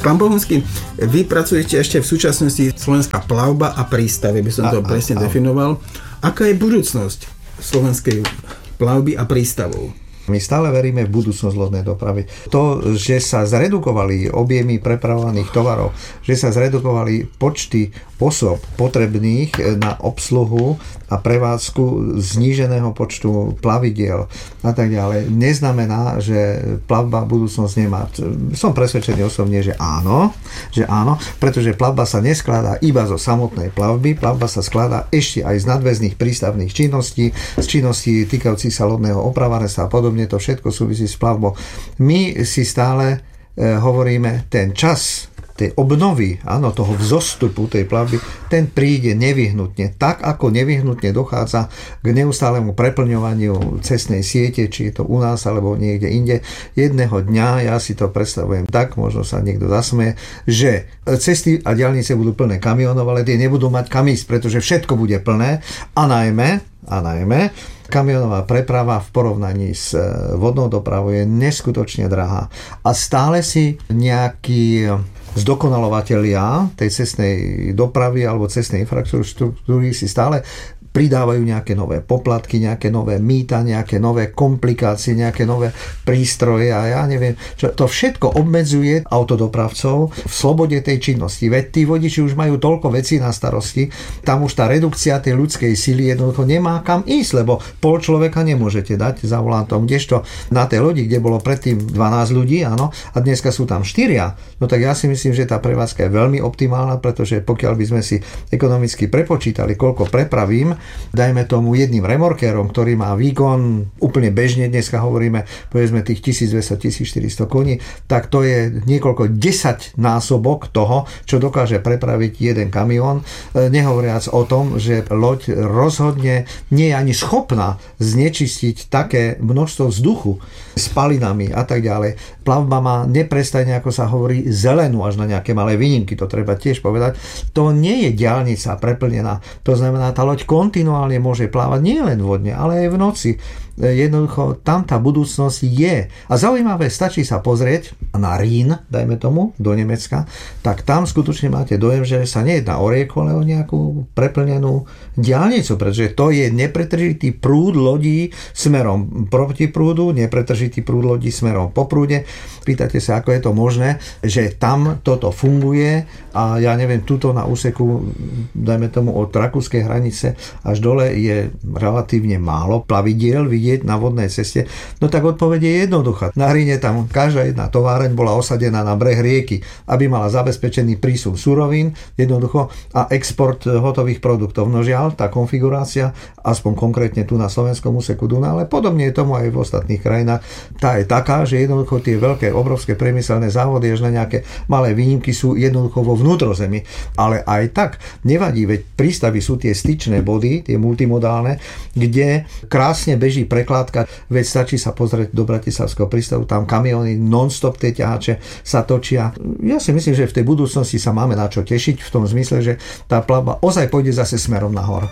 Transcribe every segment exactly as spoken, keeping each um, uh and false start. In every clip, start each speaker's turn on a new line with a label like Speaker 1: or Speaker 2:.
Speaker 1: Pán Bohunský, vy pracujete ešte v súčasnosti Slovenská plavba a prístavy, by som to a, presne a, definoval. Aká je budúcnosť slovenskej plavby a prístavov?
Speaker 2: My stále veríme v budúcnosť lodnej dopravy. To, že sa zredukovali objemy prepravovaných tovarov, že sa zredukovali počty osôb potrebných na obsluhu a prevádzku zníženého počtu plavidiel a tak ďalej, neznamená, že plavba budúcnosť nemá. Som presvedčený osobne, že áno, že áno, pretože plavba sa neskladá iba zo samotnej plavby, plavba sa skladá ešte aj z nadväzných prístavných činností, z činností týkajúcich sa lodného opravárenstva a podobne, to všetko súvisí s plavbou. My si stále e, hovoríme, ten čas tej obnovy, áno, toho vzostupu tej plavby, ten príde nevyhnutne. Tak, ako nevyhnutne dochádza k neustálemu preplňovaniu cestnej siete, či je to u nás, alebo niekde inde. Jedného dňa, ja si to predstavujem tak, možno sa niekto zasmeje, že cesty a diaľnice budú plné kamionov, ale tie nebudú mať kam ísť, pretože všetko bude plné a najmä, a najmä kamionová preprava v porovnaní s vodnou dopravou je neskutočne drahá. A stále si nejaký zdokonalovatelia tej cestnej dopravy alebo cestnej infraštruktúry si stále pridávajú nejaké nové poplatky, nejaké nové mýta, nejaké nové komplikácie, nejaké nové prístroje a ja neviem, čo to všetko obmedzuje autodopravcov v slobode tej činnosti. Veď tí vodiči už majú toľko vecí na starosti, tam už tá redukcia tej ľudskej sily jednoducho nemá kam ísť, lebo pol človeka nemôžete dať za volantom, kdežto na tej lodi, kde bolo predtým dvanásť ľudí, áno, a dneska sú tam štyria, no tak ja si myslím, že tá prevádzka je veľmi optimálna, pretože pokiaľ by sme si ekonomicky prepočítali, koľko prepravím, dajme tomu jedným remorkérom, ktorý má výkon úplne bežne, dneska hovoríme povedzme tých tisícdvesto až tisícštyristo koní, tak to je niekoľko desať násobok toho, čo dokáže prepraviť jeden kamión, nehovoriac o tom, že loď rozhodne nie je ani schopná znečistiť také množstvo vzduchu s palinami a tak ďalej. Plavba má neprestajne, ako sa hovorí, zelenú až na nejaké malé výnimky, to treba tiež povedať. To nie je diaľnica preplnená, to znamená, tá loď kontinuálne môže plávať nie len vodne, ale aj v noci. Jednoducho, tam tá budúcnosť je. A zaujímavé, stačí sa pozrieť na Rín, dajme tomu, do Nemecka, tak tam skutočne máte dojem, že sa nejedná o rieku, ale o nejakú preplnenú diaľnicu, pretože to je nepretržitý prúd lodí smerom proti prúdu, nepretržitý prúd lodí smerom po prúde. Pýtate sa, ako je to možné, že tam toto funguje a ja neviem, tuto na úseku, dajme tomu od rakúskej hranice až dole je relatívne málo plavidiel vidieť na vodnej ceste. No tak odpoveď je jednoduchá. Na Ríne tam každá jedna továreň bola osadená na breh rieky, aby mala zabezpečený prísun surovín, jednoducho, a export hotových produktov. No žiaľ, tá konfigurácia, aspoň konkrétne tu na slovenskom úseku Duna, ale podobne je tomu aj v ostatných krajinách, tá je taká, že jednoducho tie veľké, obrovské priemyselné závody, až na nejaké malé výnimky sú jednoducho vo vnútrozemí. Ale aj tak nevadí, veď prístavy sú tie styčné body, tie multimodálne, kde krásne beží prekládka, veď stačí sa pozrieť do Bratislavského prístavu, tam kamióny non-stop tie ťahače sa točia. Ja si myslím, že v tej budúcnosti sa máme na čo tešiť, v tom zmysle, že tá plavba ozaj pôjde zase smerom nahor.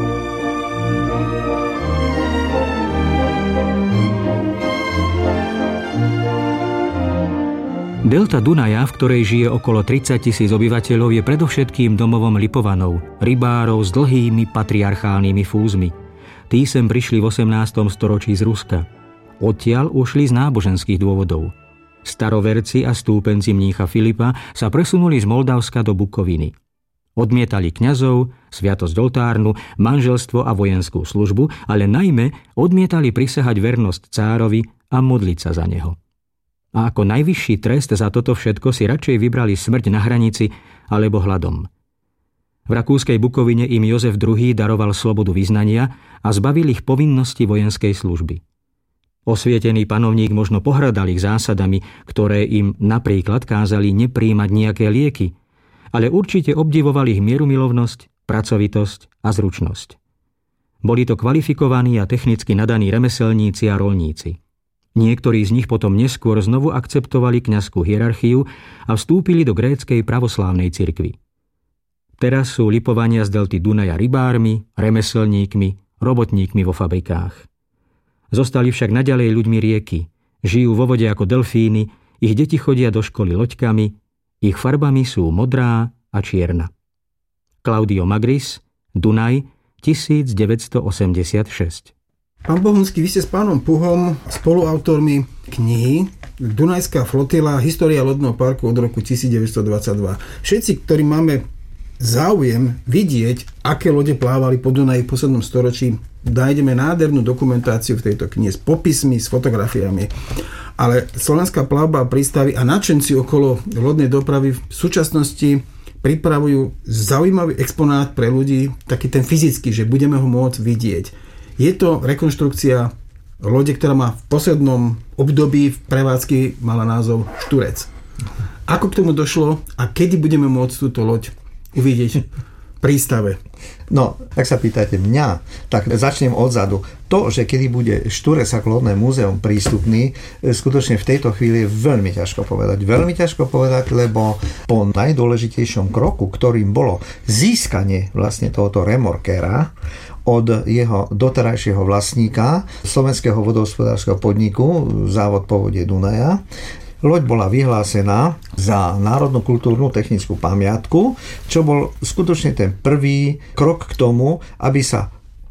Speaker 3: Delta Dunaja, v ktorej žije okolo tridsať tisíc obyvateľov, je predovšetkým domovom Lipovanov, rybárov s dlhými patriarchálnymi fúzmi. Tí sem prišli v osemnástom storočí z Ruska. Odtiaľ ušli z náboženských dôvodov. Staroverci a stúpenci mnícha Filipa sa presunuli z Moldavska do Bukoviny. Odmietali kňazov, sviatosť oltárnu, manželstvo a vojenskú službu, ale najmä odmietali prisahať vernosť cárovi a modliť sa za neho. A ako najvyšší trest za toto všetko si radšej vybrali smrť na hranici alebo hladom. V rakúskej Bukovine im Jozef druhý. Daroval slobodu vyznania a zbavil ich povinnosti vojenskej služby. Osvietený panovník možno pohŕdal ich zásadami, ktoré im napríklad kázali nepríjmať nejaké lieky, ale určite obdivoval ich mierumilovnosť, pracovitosť a zručnosť. Boli to kvalifikovaní a technicky nadaní remeselníci a roľníci. Niektorí z nich potom neskôr znovu akceptovali kňazskú hierarchiu a vstúpili do gréckej pravoslávnej cirkvi. Teraz sú Lipovania z delty Dunaja rybármi, remeselníkmi, robotníkmi vo fabrikách. Zostali však naďalej ľuďmi rieky. Žijú vo vode ako delfíny, ich deti chodia do školy loďkami, Ich farbami sú modrá a čierna. Claudio Magris, Dunaj, devätnásťstoosemdesiatšesť.
Speaker 1: Pán Bohunský, vy ste s pánom Puhom spoluautormi knihy Dunajská flotila, história lodného parku od roku devätnásťstodvadsaťdva. Všetci, ktorí máme záujem vidieť, aké lode plávali po Dunaji v poslednom storočí, nájdeme nádhernú dokumentáciu v tejto knihe s popismi, s fotografiami. Ale slovenská plavba a prístavy a nadšenci okolo lodnej dopravy v súčasnosti pripravujú zaujímavý exponát pre ľudí, taký ten fyzický, že budeme ho môcť vidieť. Je to rekonštrukcia lode, ktorá má v poslednom období v prevádzky mala názov Šturec. Ako k tomu došlo a kedy budeme môcť túto loď uvidieť v prístave?
Speaker 2: No, ak sa pýtate mňa, tak začnem odzadu. To, že kedy bude Šturec ako lodné múzeum prístupný, skutočne v tejto chvíli je veľmi ťažko povedať. Veľmi ťažko povedať, lebo po najdôležitejšom kroku, ktorým bolo získanie vlastne tohoto remorkéra od jeho doterajšieho vlastníka, slovenského vodohospodárskeho podniku, závod Povodie Dunaja, loď bola vyhlásená za národnú kultúrnu technickú pamiatku, čo bol skutočne ten prvý krok k tomu, aby sa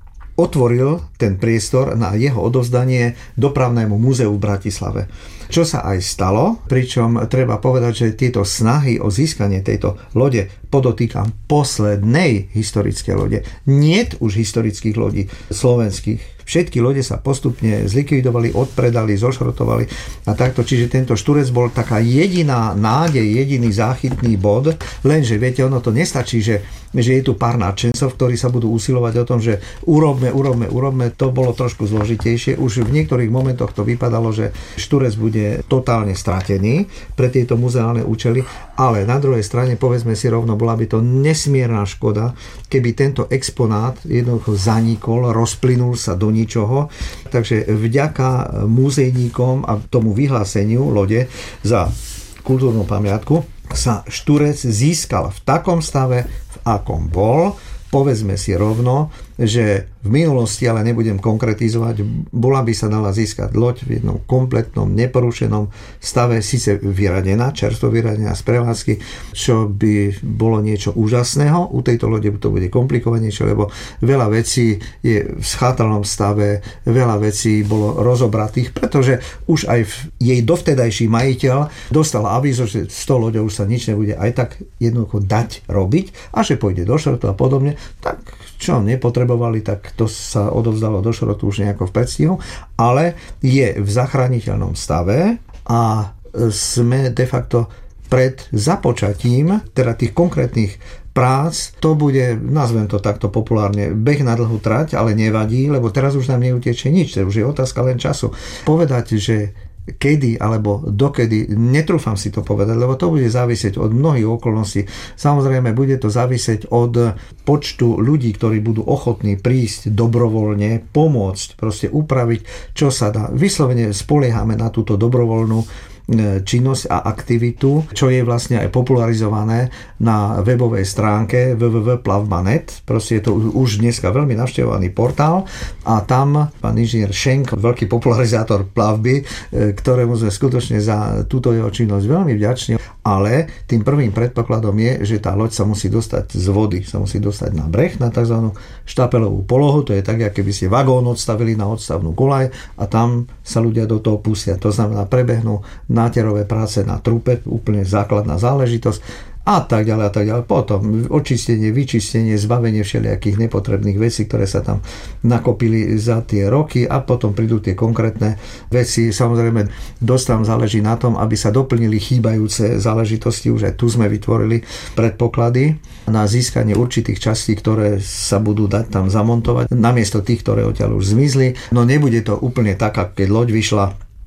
Speaker 2: otvoril ten priestor na jeho odovzdanie Dopravnému múzeu v Bratislave. Čo sa aj stalo, pričom treba povedať, že tieto snahy o získanie tejto lode, podotýkam poslednej historickej lode, niet už historických lodí slovenských. Všetky lode sa postupne zlikvidovali, odpredali, zošrotovali a takto. Čiže tento Šturec bol taká jediná nádej, jediný záchytný bod, lenže viete, ono to nestačí, že, že je tu pár nadšencov, ktorí sa budú usilovať o tom, že urobme, urobme, urobme. To bolo trošku zložitejšie. Už v niektorých momentoch to vypadalo, že Šturec bude totálne stratený pre tieto muzeálne účely, ale na druhej strane, povedzme si rovno, bola by to nesmierna škoda, keby tento exponát jednoducho zanikol, rozplynul sa do ničoho. Takže vďaka múzejníkom a tomu vyhláseniu lode za kultúrnu pamiatku sa Šturec získal v takom stave, v akom bol. Povedzme si rovno, že v minulosti, ale nebudem konkretizovať, bola by sa dala získať loď v jednom kompletnom, neporušenom stave, síce vyradená, čerstvo vyradená z prevádzky, čo by bolo niečo úžasného. U tejto lode to bude komplikovanejšie, lebo veľa vecí je v schátralnom stave, veľa vecí bolo rozobratých, pretože už aj jej dovtedajší majiteľ dostal avízo, že s tou loďou už sa nič nebude aj tak jednoducho dať robiť a že pôjde do šrotu a podobne. Tak čo nepotrebovali, tak to sa odovzdalo do šrotu už nejako v predstihu, ale je v zachrániteľnom stave a sme de facto pred započatím teda tých konkrétnych prác. To bude, nazvem to takto populárne, beh na dlhú trať, ale nevadí, lebo teraz už nám neutečie nič, to už je otázka len času. Povedať, že kedy alebo dokedy, netrúfam si to povedať, lebo to bude závisieť od mnohých okolností. Samozrejme, bude to závisieť od počtu ľudí, ktorí budú ochotní prísť dobrovoľne, pomôcť, proste upraviť, čo sa dá. Vyslovene spoliehame na túto dobrovoľnú činnosť a aktivitu, čo je vlastne aj popularizované na webovej stránke w w w bodka plavba bodka net. Proste je to už dneska veľmi navštevovaný portál a tam pán inžinier Schenk, veľký popularizátor plavby, ktorému sme skutočne za túto jeho činnosť veľmi vďační, ale tým prvým predpokladom je, že tá loď sa musí dostať z vody, sa musí dostať na breh, na tzv. Štapelovú polohu, to je tak, ako keby ste vagón odstavili na odstavnú koľaj a tam sa ľudia do toho pustia. To znamená, prebehnú náterové práce na trupe, úplne základná záležitosť a tak ďalej a tak ďalej. Potom očistenie, vyčistenie, zbavenie všelijakých nepotrebných vecí, ktoré sa tam nakopili za tie roky a potom prídu tie konkrétne veci. Samozrejme, dosť tam záleží na tom, aby sa doplnili chýbajúce záležitosti. Už aj tu sme vytvorili predpoklady na získanie určitých častí, ktoré sa budú dať tam zamontovať, namiesto tých, ktoré odtiaľ už zmizli. No nebude to úplne tak, ako keď loď vyšla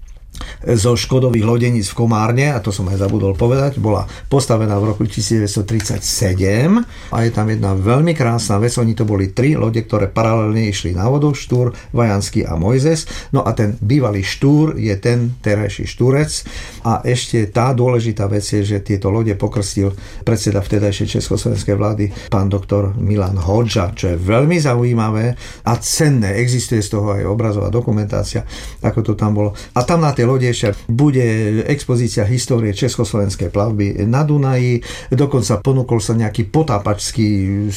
Speaker 2: zo Škodových lodeníc v Komárne, a to som aj zabudol povedať, bola postavená v roku devätnásťtridsaťsedem a je tam jedna veľmi krásna vec. Oni to boli tri lode, ktoré paralelne išli na vodu, Štúr, Vajanský a Mojzes. No a ten bývalý Štúr je ten terajší Šturec a ešte tá dôležitá vec je, že tieto lode pokrstil predseda vtedajšej československej vlády pán doktor Milan Hodža, čo je veľmi zaujímavé a cenné. Existuje z toho aj obrazová dokumentácia, ako to tam bolo. A tam na tej lode, bude expozícia histórie československej plavby na Dunaji, dokonca ponúkol sa nejaký potápačský